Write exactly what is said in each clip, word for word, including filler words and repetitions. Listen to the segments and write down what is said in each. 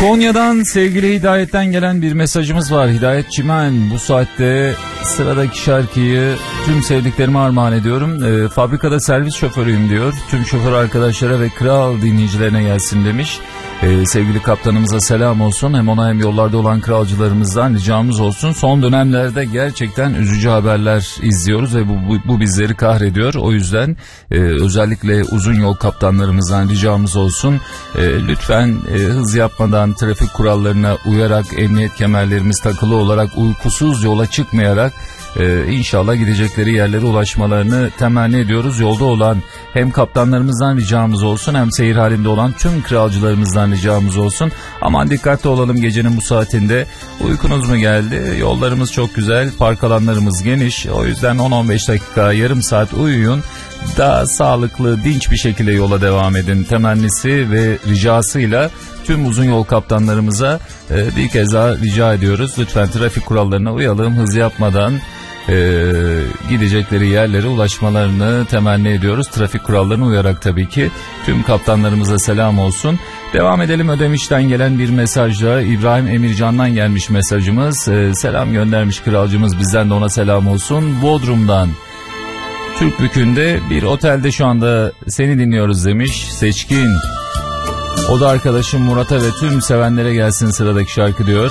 Konya'dan sevgili Hidayet'ten gelen bir mesajımız var. Hidayet Çimen, bu saatte sıradaki şarkıyı tüm sevdiklerime armağan ediyorum. E, fabrikada servis şoförüyüm diyor. Tüm şoför arkadaşlara ve kral dinleyicilerine gelsin demiş. E, sevgili kaptanımıza selam olsun. Hem ona hem yollarda olan kralcılarımızdan ricamız olsun. Son dönemlerde gerçekten üzücü haberler izliyoruz ve bu, bu, bu bizleri kahrediyor. O yüzden e, özellikle uzun yol kaptanlarımızdan ricamız olsun. E, lütfen e, hız yapmadan, trafik kurallarına uyarak, emniyet kemerlerimiz takılı olarak, uykusuz yola çıkmayarak Ee, inşallah gidecekleri yerlere ulaşmalarını temenni ediyoruz. Yolda olan hem kaptanlarımızdan ricamız olsun, hem seyir halinde olan tüm kralcılarımızdan ricamız olsun. Aman dikkatli olalım gecenin bu saatinde. Uykunuz mu geldi? Yollarımız çok güzel, park alanlarımız geniş. O yüzden on on beş dakika, yarım saat uyuyun. Daha sağlıklı, dinç bir şekilde yola devam edin temennisi ve ricasıyla tüm uzun yol kaptanlarımıza e, bir kez daha rica ediyoruz. Lütfen trafik kurallarına uyalım, hız yapmadan e, gidecekleri yerlere ulaşmalarını temenni ediyoruz. Trafik kurallarına uyarak tabii ki. Tüm kaptanlarımıza selam olsun. Devam edelim. Ödemiş'ten gelen bir mesajla, İbrahim Emircan'dan gelmiş mesajımız. E, selam göndermiş kralcımız, bizden de ona selam olsun. Bodrum'dan Türkbükü'nde bir otelde şu anda seni dinliyoruz demiş Seçkin. O da arkadaşım Murat'a ve tüm sevenlere gelsin sıradaki şarkı diyor.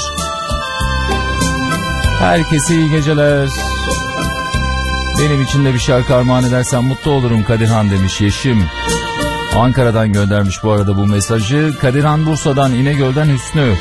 Herkese iyi geceler. Benim için de bir şarkı armağan edersen mutlu olurum Kadirhan demiş Yeşim. Ankara'dan göndermiş bu arada bu mesajı. Kadirhan Bursa'dan, İnegöl'den Hüsnü.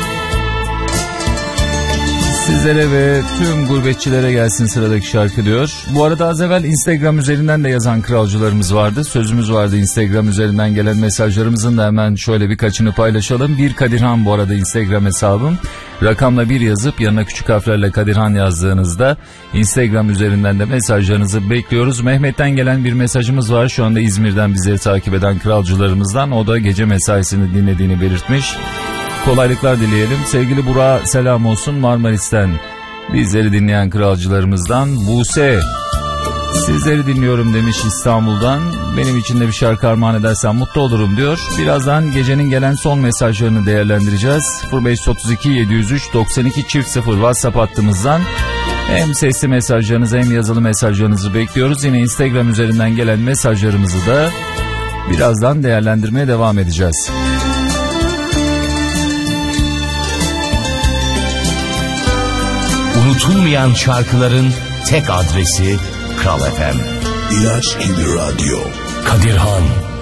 Sizlere ve tüm gurbetçilere gelsin sıradaki şarkı diyor. Bu arada az evvel Instagram üzerinden de yazan kralcılarımız vardı. Sözümüz vardı Instagram üzerinden gelen mesajlarımızın da hemen şöyle birkaçını paylaşalım. Bir Kadirhan bu arada Instagram hesabım. Rakamla bir yazıp yanına küçük harflerle Kadirhan yazdığınızda Instagram üzerinden de mesajlarınızı bekliyoruz. Mehmet'ten gelen bir mesajımız var. Şu anda İzmir'den bizleri takip eden kralcılarımızdan. O da gece mesaisini dinlediğini belirtmiş. Kolaylıklar dileyelim. Sevgili Burak'a selam olsun Marmaris'ten. Bizleri dinleyen kralcılarımızdan Buse. Sizleri dinliyorum demiş İstanbul'dan. Benim için de bir şarkı armağan edersen mutlu olurum diyor. Birazdan gecenin gelen son mesajlarını değerlendireceğiz. sıfır beş otuz iki yedi yüz üç doksan iki çift sıfır WhatsApp hattımızdan hem sesli mesajlarınızı hem yazılı mesajlarınızı bekliyoruz. Yine Instagram üzerinden gelen mesajlarımızı da birazdan değerlendirmeye devam edeceğiz. Unutulmayan şarkıların tek adresi Kral F M. İlaç gibi radyo. Kadirhan.